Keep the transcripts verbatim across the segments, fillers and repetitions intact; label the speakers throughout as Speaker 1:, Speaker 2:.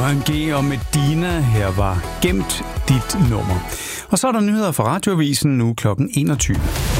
Speaker 1: O M G og Medina, her var Gemt dit nummer. Og så er der nyheder fra Radioavisen nu klokken enogtyve.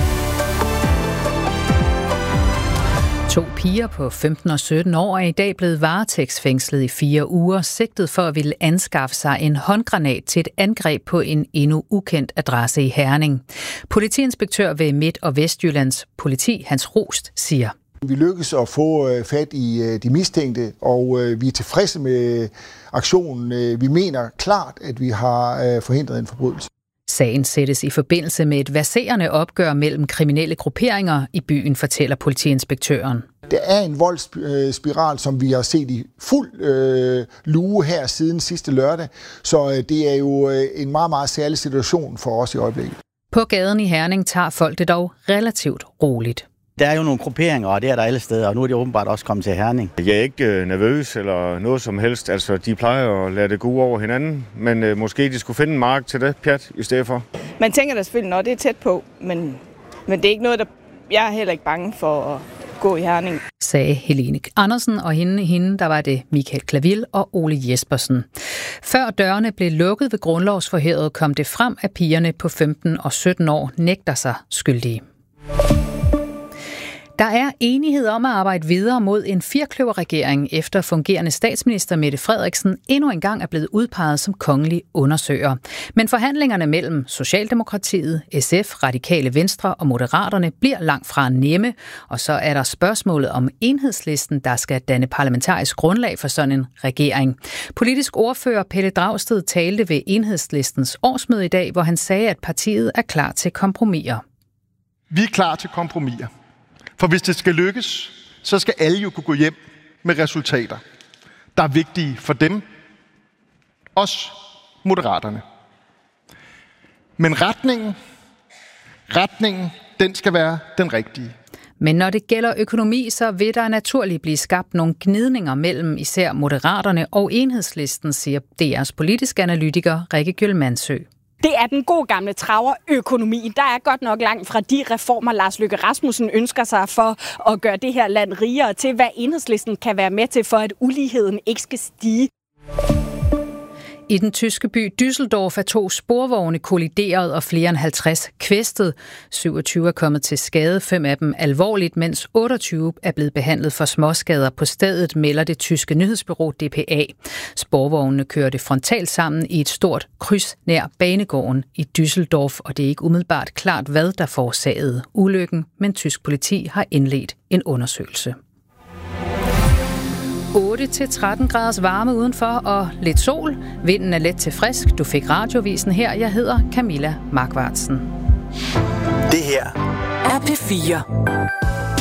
Speaker 2: To piger på femten og sytten år er i dag blevet varetægtsfængslet i fire uger, sigtet for at ville anskaffe sig en håndgranat til et angreb på en endnu ukendt adresse i Herning. Politiinspektør ved Midt- og Vestjyllands politi, Hans Rost, siger:
Speaker 3: Vi lykkes at få fat i de mistænkte, og vi er tilfredse med aktionen. Vi mener klart, at vi har forhindret en forbrydelse.
Speaker 2: Sagen sættes i forbindelse med et verserende opgør mellem kriminelle grupperinger i byen, fortæller politiinspektøren.
Speaker 3: Der er en voldsspiral, som vi har set i fuld øh, luge her siden sidste lørdag, så øh, det er jo øh, en meget, meget særlig situation for os i øjeblikket.
Speaker 2: På gaden i Herning tager folk det dog relativt roligt.
Speaker 4: Der er jo nogle grupperinger, og det er der alle steder, og nu er de åbenbart også kommet til Herning.
Speaker 5: Jeg er ikke øh, nervøs eller noget som helst. Altså, de plejer at lade det gå over hinanden, men øh, måske de skulle finde en mark til det pjat i stedet for.
Speaker 6: Man tænker da selvfølgelig, når det er tæt på, men, men det er ikke noget, der... Jeg er heller ikke bange for at gå i Herning,
Speaker 2: sagde Helene Andersen, og hende, hende der var det Michael Klavil og Ole Jespersen. Før dørene blev lukket ved grundlovsforhøret, kom det frem, at pigerne på femten og sytten år nægter sig skyldige. Der er enighed om at arbejde videre mod en firkløverregering, efter fungerende statsminister Mette Frederiksen endnu engang er blevet udpeget som kongelig undersøger. Men forhandlingerne mellem Socialdemokratiet, S F, Radikale Venstre og Moderaterne bliver langt fra nemme, og så er der spørgsmålet om Enhedslisten, der skal danne parlamentarisk grundlag for sådan en regering. Politisk ordfører Pelle Dragsted talte ved Enhedslistens årsmøde i dag, hvor han sagde, at partiet er klar til kompromiser.
Speaker 7: Vi er klar til kompromiser. For hvis det skal lykkes, så skal alle jo kunne gå hjem med resultater, der er vigtige for dem, os Moderaterne. Men retningen, retningen, den skal være den rigtige.
Speaker 2: Men når det gælder økonomi, så vil der naturligt blive skabt nogle gnidninger mellem især Moderaterne og Enhedslisten, siger D R's politiske analytiker Rikke Gjølmandsø.
Speaker 8: Det er den gode gamle traverøkonomi. Der er godt nok langt fra de reformer, Lars Løkke Rasmussen ønsker sig for at gøre det her land rigere, til hvad Enhedslisten kan være med til, for at uligheden ikke skal stige.
Speaker 2: I den tyske by Düsseldorf er to sporvogne kollideret og flere end halvtreds kvæstet. syvogtyve er kommet til skade, fem af dem alvorligt, mens otteogtyve er blevet behandlet for småskader på stedet, melder det tyske nyhedsbureau D P A. Sporvognene kørte frontalt sammen i et stort kryds nær banegården i Düsseldorf, og det er ikke umiddelbart klart, hvad der forårsagede ulykken, men tysk politi har indledt en undersøgelse. otte til tretten graders varme udenfor og lidt sol. Vinden er let til frisk. Du fik Radioavisen her. Jeg hedder Camilla Markvartsen.
Speaker 9: Det her er P fire.